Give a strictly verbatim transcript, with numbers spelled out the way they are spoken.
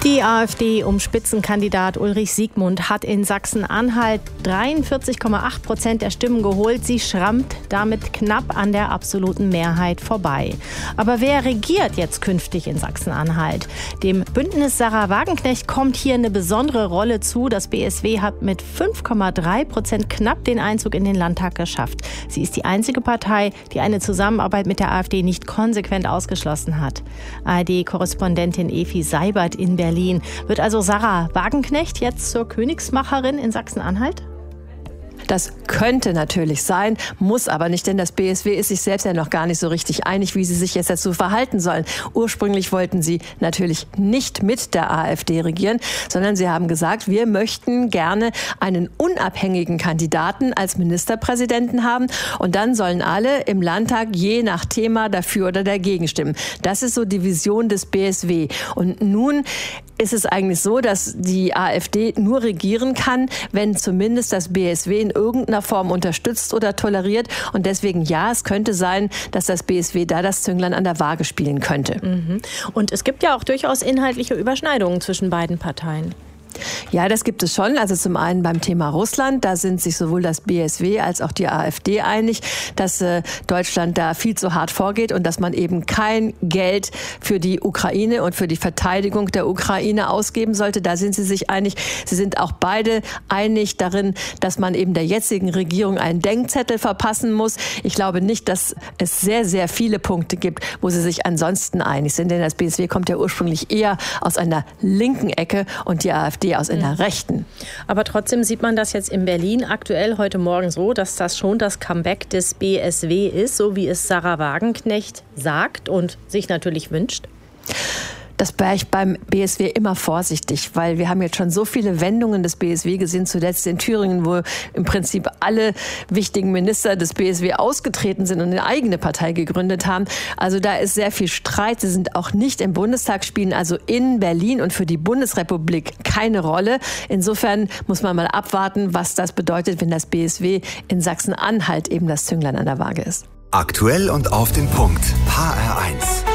Die AfD um Spitzenkandidat Ulrich Siegmund hat in Sachsen-Anhalt dreiundvierzig Komma acht Prozent der Stimmen geholt. Sie schrammt damit knapp an der absoluten Mehrheit vorbei. Aber wer regiert jetzt künftig in Sachsen-Anhalt? Dem Bündnis Sarah Wagenknecht kommt hier eine besondere Rolle zu. Das B S W hat mit fünf Komma drei Prozent knapp den Einzug in den Landtag geschafft. Sie ist die einzige Partei, die eine Zusammenarbeit mit der AfD nicht konsequent ausgeschlossen hat. A R D-Korrespondentin Evi Seibert in Berlin. Wird also Sarah Wagenknecht jetzt zur Königsmacherin in Sachsen-Anhalt? Das könnte natürlich sein, muss aber nicht, denn das B S W ist sich selbst ja noch gar nicht so richtig einig, wie sie sich jetzt dazu verhalten sollen. Ursprünglich wollten sie natürlich nicht mit der AfD regieren, sondern sie haben gesagt, wir möchten gerne einen unabhängigen Kandidaten als Ministerpräsidenten haben und dann sollen alle im Landtag je nach Thema dafür oder dagegen stimmen. Das ist so die Vision des B S W. Und nun ist es eigentlich so, dass die AfD nur regieren kann, wenn zumindest das B S W in irgendeiner Form unterstützt oder toleriert. Und deswegen, ja, es könnte sein, dass das B S W da das Zünglein an der Waage spielen könnte. Mhm. Und es gibt ja auch durchaus inhaltliche Überschneidungen zwischen beiden Parteien. Ja, das gibt es schon. Also zum einen beim Thema Russland, da sind sich sowohl das B S W als auch die AfD einig, dass äh, Deutschland da viel zu hart vorgeht und dass man eben kein Geld für die Ukraine und für die Verteidigung der Ukraine ausgeben sollte. Da sind sie sich einig. Sie sind auch beide einig darin, dass man eben der jetzigen Regierung einen Denkzettel verpassen muss. Ich glaube nicht, dass es sehr, sehr viele Punkte gibt, wo sie sich ansonsten einig sind. Denn das B S W kommt ja ursprünglich eher aus einer linken Ecke und die AfD aus in der Rechten. Aber trotzdem sieht man das jetzt in Berlin aktuell heute Morgen so, dass das schon das Comeback des B S W ist, so wie es Sarah Wagenknecht sagt und sich natürlich wünscht. Das wäre ich beim B S W immer vorsichtig, weil wir haben jetzt schon so viele Wendungen des B S W gesehen, zuletzt in Thüringen, wo im Prinzip alle wichtigen Minister des B S W ausgetreten sind und eine eigene Partei gegründet haben. Also da ist sehr viel Streit. Sie sind auch nicht im Bundestag, spielen also in Berlin und für die Bundesrepublik keine Rolle. Insofern muss man mal abwarten, was das bedeutet, wenn das B S W in Sachsen-Anhalt eben das Zünglein an der Waage ist. Aktuell und auf den Punkt. H R eins.